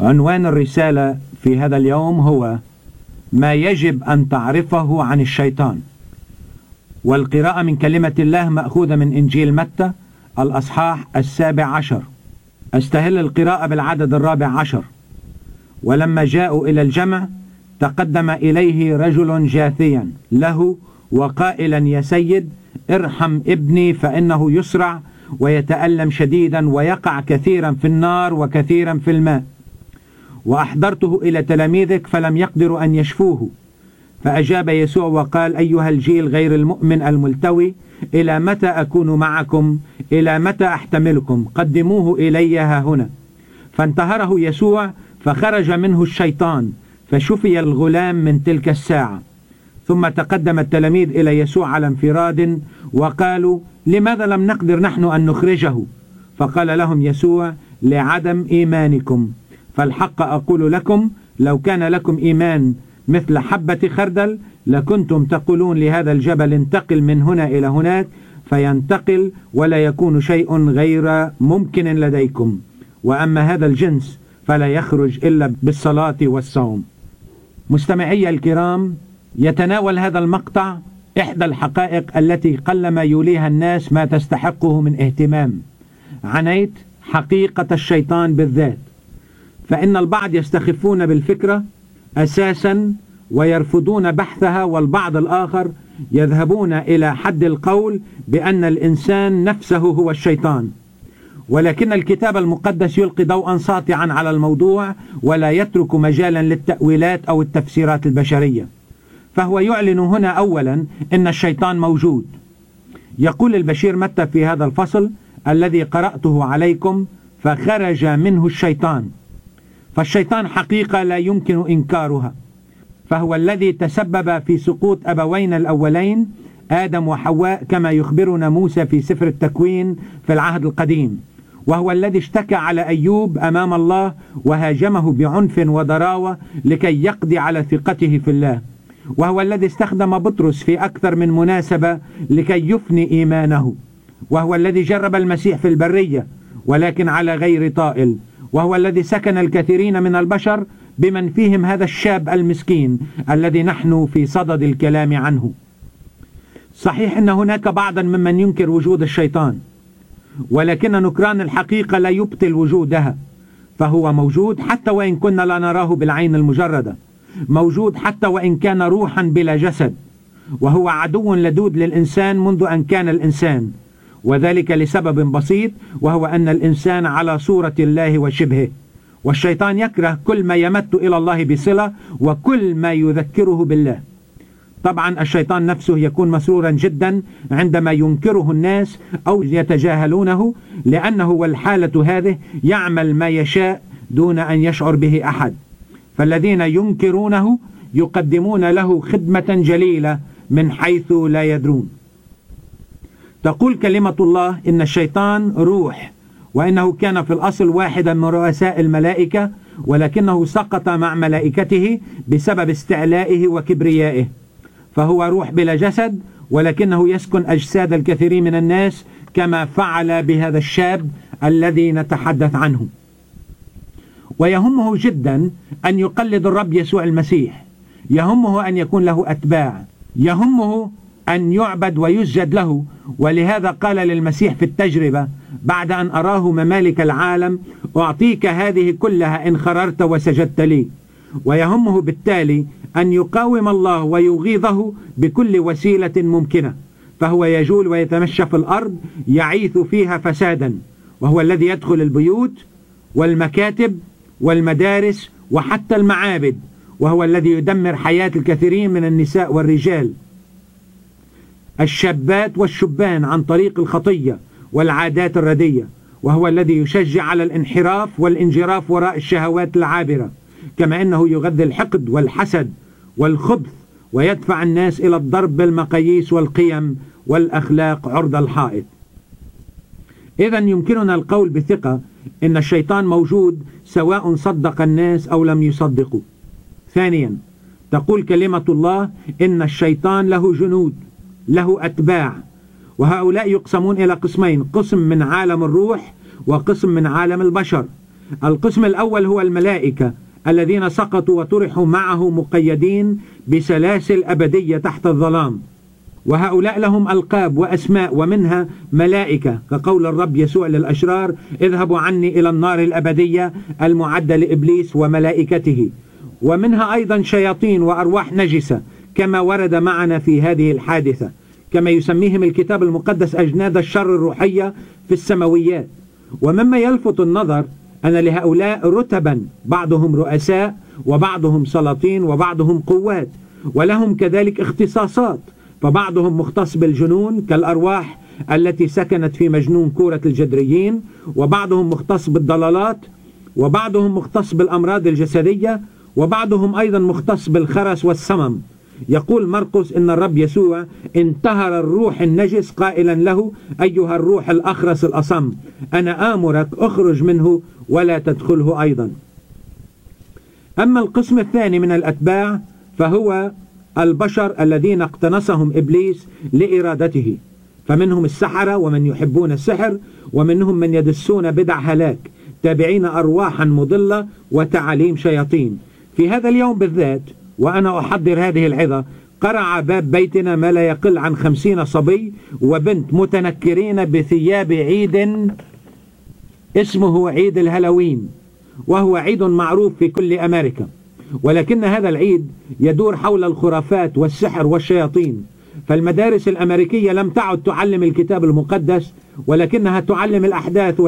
عنوان الرسالة في هذا اليوم هو ما يجب أن تعرفه عن الشيطان، والقراءة من كلمة الله مأخوذة من إنجيل متى الأصحاح 17. أستهل القراءة بالعدد 14. ولما جاءوا إلى الجمع تقدم إليه رجل جاثيا له وقائلا: يا سيد، ارحم ابني فإنه يسرع ويتألم شديدا ويقع كثيرا في النار وكثيرا في الماء، وأحضرته إلى تلاميذك فلم يقدروا أن يشفوه. فأجاب يسوع وقال: أيها الجيل غير المؤمن الملتوي، إلى متى أكون معكم؟ إلى متى أحتملكم؟ قدموه إلي ها هنا. فانتهره يسوع فخرج منه الشيطان، فشفي الغلام من تلك الساعة. ثم تقدم التلاميذ إلى يسوع على انفراد وقالوا: لماذا لم نقدر نحن أن نخرجه؟ فقال لهم يسوع: لعدم إيمانكم. فالحق أقول لكم، لو كان لكم إيمان مثل حبة خردل لكنتم تقولون لهذا الجبل: انتقل من هنا إلى هناك، فينتقل، ولا يكون شيء غير ممكن لديكم. وأما هذا الجنس فلا يخرج إلا بالصلاة والصوم. مستمعي الكرام، يتناول هذا المقطع إحدى الحقائق التي قلما يوليها الناس ما تستحقه من اهتمام. عنيت حقيقة الشيطان بالذات، فإن البعض يستخفون بالفكرة أساسا ويرفضون بحثها، والبعض الآخر يذهبون إلى حد القول بأن الإنسان نفسه هو الشيطان. ولكن الكتاب المقدس يلقي ضوءا ساطعا على الموضوع ولا يترك مجالا للتأويلات أو التفسيرات البشرية. فهو يعلن هنا أولا أن الشيطان موجود. يقول البشير متى في هذا الفصل الذي قرأته عليكم: فخرج منه الشيطان. فالشيطان حقيقة لا يمكن إنكارها، فهو الذي تسبب في سقوط أبوينا الأولين آدم وحواء، كما يخبرنا موسى في سفر التكوين في العهد القديم. وهو الذي اشتكى على أيوب أمام الله وهاجمه بعنف وضراوة لكي يقضي على ثقته في الله. وهو الذي استخدم بطرس في أكثر من مناسبة لكي يفني إيمانه. وهو الذي جرب المسيح في البرية ولكن على غير طائل. وهو الذي سكن الكثيرين من البشر بمن فيهم هذا الشاب المسكين الذي نحن في صدد الكلام عنه. صحيح أن هناك بعضا ممن ينكر وجود الشيطان، ولكن نكران الحقيقة لا يبطل وجودها. فهو موجود حتى وإن كنا لا نراه بالعين المجردة، موجود حتى وإن كان روحا بلا جسد. وهو عدو لدود للإنسان منذ أن كان الإنسان، وذلك لسبب بسيط، وهو أن الإنسان على صورة الله وشبهه. والشيطان يكره كل ما يمت إلى الله بصلة وكل ما يذكره بالله. طبعا الشيطان نفسه يكون مسرورا جدا عندما ينكره الناس أو يتجاهلونه، لأنه والحالة هذه يعمل ما يشاء دون أن يشعر به أحد. فالذين ينكرونه يقدمون له خدمة جليلة من حيث لا يدرون. تقول كلمة الله إن الشيطان روح، وإنه كان في الأصل واحدا من رؤساء الملائكة، ولكنه سقط مع ملائكته بسبب استعلائه وكبريائه. فهو روح بلا جسد، ولكنه يسكن أجساد الكثيرين من الناس، كما فعل بهذا الشاب الذي نتحدث عنه. ويهمه جدا أن يقلد الرب يسوع المسيح، يهمه أن يكون له أتباع، يهمه أن يعبد ويسجد له. ولهذا قال للمسيح في التجربة بعد أن أراه ممالك العالم: أعطيك هذه كلها إن خررت وسجدت لي. ويهمه بالتالي أن يقاوم الله ويغيظه بكل وسيلة ممكنة. فهو يجول ويتمشى في الأرض يعيث فيها فسادا، وهو الذي يدخل البيوت والمكاتب والمدارس وحتى المعابد، وهو الذي يدمر حياة الكثيرين من النساء والرجال، الشابات والشبان، عن طريق الخطية والعادات الردية. وهو الذي يشجع على الانحراف والانجراف وراء الشهوات العابرة، كما أنه يغذي الحقد والحسد والخبث، ويدفع الناس إلى الضرب بالمقاييس والقيم والأخلاق عرض الحائط. إذا يمكننا القول بثقة إن الشيطان موجود سواء صدق الناس أو لم يصدقوا. ثانيا، تقول كلمة الله إن الشيطان له جنود، له أتباع، وهؤلاء يقسمون إلى قسمين: قسم من عالم الروح وقسم من عالم البشر. القسم الأول هو الملائكة الذين سقطوا وطرحوا معه مقيدين بسلاسل أبدية تحت الظلام، وهؤلاء لهم ألقاب وأسماء، ومنها ملائكة كقول الرب يسوع للأشرار: اذهبوا عني إلى النار الأبدية المعدة لإبليس وملائكته، ومنها أيضا شياطين وأرواح نجسة كما ورد معنا في هذه الحادثة، كما يسميهم الكتاب المقدس أجناد الشر الروحية في السماويات. ومما يلفت النظر أن لهؤلاء رتبا، بعضهم رؤساء وبعضهم سلاطين وبعضهم قوات، ولهم كذلك اختصاصات، فبعضهم مختص بالجنون كالأرواح التي سكنت في مجنون كورة الجدريين، وبعضهم مختص بالضلالات، وبعضهم مختص بالأمراض الجسدية، وبعضهم أيضا مختص بالخرس والسمم. يقول مرقس إن الرب يسوع انتهر الروح النجس قائلا له: أيها الروح الأخرس الأصم، أنا آمرك أخرج منه ولا تدخله أيضا. أما القسم الثاني من الأتباع فهو البشر الذين اقتنصهم إبليس لإرادته، فمنهم السحرة ومن يحبون السحر، ومنهم من يدسون بدع هلاك تابعين أرواحا مضلة وتعاليم شياطين. في هذا اليوم بالذات وأنا أحضر هذه العظة قرع باب بيتنا ما لا يقل عن 50 صبي وبنت متنكرين بثياب عيد اسمه عيد الهالوين، وهو عيد معروف في كل أمريكا، ولكن هذا العيد يدور حول الخرافات والسحر والشياطين. فالمدارس الأمريكية لم تعد تعلم الكتاب المقدس، ولكنها تعلم الأحداث